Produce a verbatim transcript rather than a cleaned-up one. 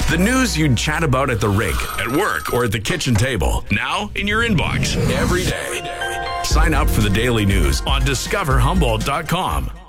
The news you'd chat about at the rink, at work, or at the kitchen table. Now in your inbox every day. Sign up for the daily news on discover humboldt dot com.